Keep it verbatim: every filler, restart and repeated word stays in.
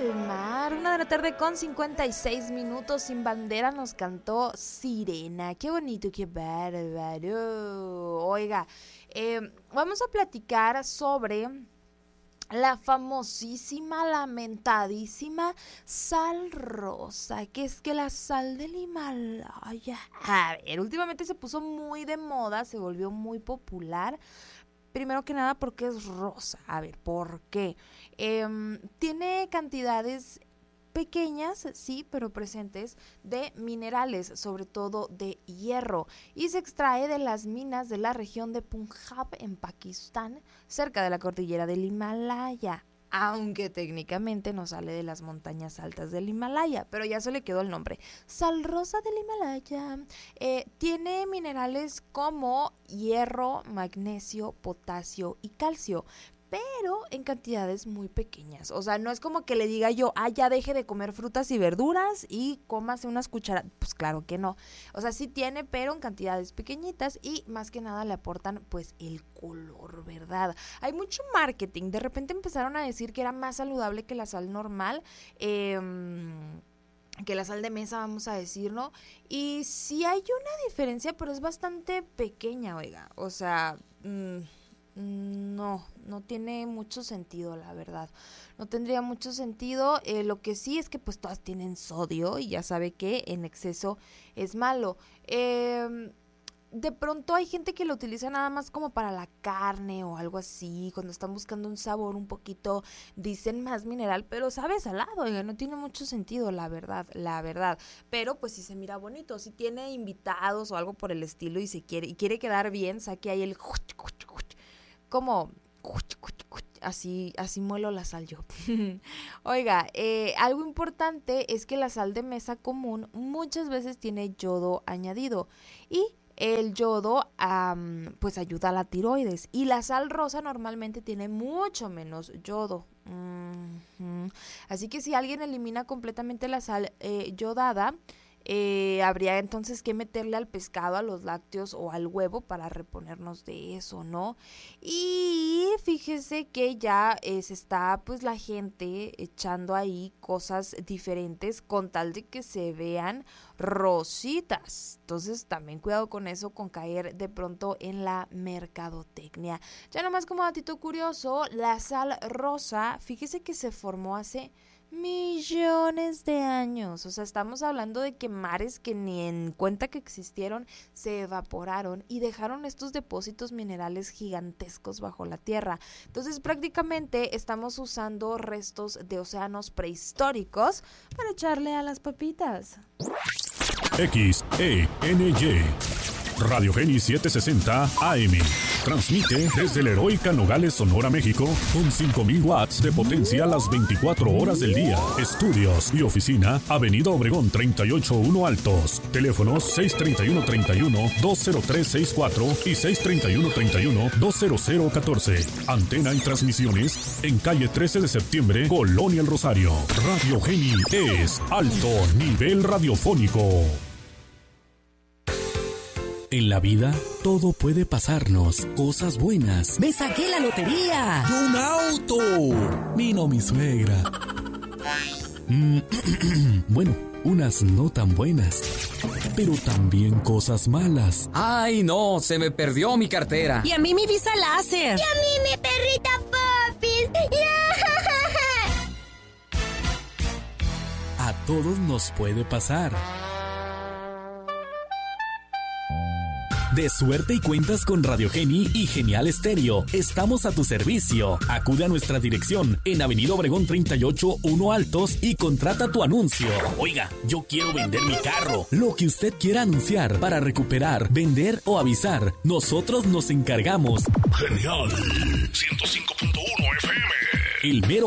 del mar. Una de la tarde con cincuenta y seis minutos. Sin bandera nos cantó Sirena. Qué bonito, qué bárbaro. Oiga, eh, vamos a platicar sobre la famosísima, lamentadísima sal rosa, que es que la sal del Himalaya. A ver, últimamente se puso muy de moda, se volvió muy popular. Primero que nada porque es rosa. A ver, ¿por qué? Eh, tiene cantidades pequeñas, sí, pero presentes, de minerales, sobre todo de hierro, y se extrae de las minas de la región de Punjab en Pakistán, cerca de la cordillera del Himalaya. Aunque técnicamente no sale de las montañas altas del Himalaya, pero ya se le quedó el nombre. Sal rosa del Himalaya. Eh, tiene minerales como hierro, magnesio, potasio y calcio, pero en cantidades muy pequeñas. O sea, no es como que le diga yo, ah, ya deje de comer frutas y verduras y cómase unas cucharadas. Pues claro que no. O sea, sí tiene, pero en cantidades pequeñitas y más que nada le aportan pues el color, ¿verdad? Hay mucho marketing. De repente empezaron a decir que era más saludable que la sal normal, eh... que la sal de mesa, vamos a decir, ¿no? Y sí hay una diferencia, pero es bastante pequeña, oiga. O sea, mmm, no, no tiene mucho sentido, la verdad. No tendría mucho sentido. Eh, lo que sí es que pues todas tienen sodio y ya sabe que en exceso es malo. Eh... De pronto hay gente que lo utiliza nada más como para la carne o algo así, cuando están buscando un sabor un poquito, dicen más mineral, pero sabe salado, oiga, no tiene mucho sentido, la verdad, la verdad, pero pues si se mira bonito, si tiene invitados o algo por el estilo y se quiere, y quiere quedar bien, saque ahí el como así, así muelo la sal yo. Oiga, eh, algo importante es que la sal de mesa común muchas veces tiene yodo añadido y el yodo um, pues ayuda a la tiroides y la sal rosa normalmente tiene mucho menos yodo. Mm-hmm. Así que si alguien elimina completamente la sal eh, yodada, eh, habría entonces que meterle al pescado, a los lácteos o al huevo para reponernos de eso, ¿no? Y fíjese que ya eh, se está pues la gente echando ahí cosas diferentes con tal de que se vean rositas. Entonces también cuidado con eso, con caer de pronto en la mercadotecnia. Ya nomás como datito curioso, la sal rosa, fíjese que se formó hace millones de años. O sea, estamos hablando de que mares que ni en cuenta que existieron se evaporaron y dejaron estos depósitos minerales gigantescos bajo la tierra. Entonces prácticamente estamos usando restos de océanos prehistóricos para echarle a las papitas. X E N Y Radio Geni setecientos sesenta A M. Transmite desde la heroica Nogales, Sonora, México, con cinco mil watts de potencia las veinticuatro horas del día. Estudios y oficina, Avenida Obregón treinta y ocho uno Altos. Teléfonos seis treinta y uno treinta y uno dos cero tres sesenta y cuatro y seis treinta y uno treinta y uno dos cero cero catorce. Antena y transmisiones en calle trece de septiembre, Colonia El Rosario. Radio Geni es alto nivel radiofónico. En la vida, todo puede pasarnos. Cosas buenas. ¡Me saqué la lotería! ¡Y un auto! Vino mi suegra. Mm, bueno, unas no tan buenas. Pero también cosas malas. ¡Ay, no! Se me perdió mi cartera. Y a mí mi visa láser. Y a mí mi perrita Popis. A todos nos puede pasar. De suerte y cuentas con Radio Geni y Genial Estéreo. Estamos a tu servicio. Acude a nuestra dirección en Avenida Obregón treinta y ocho uno Altos y contrata tu anuncio. Oiga, yo quiero vender mi carro. Lo que usted quiera anunciar para recuperar, vender o avisar, nosotros nos encargamos. Genial ciento cinco punto uno F M. El mero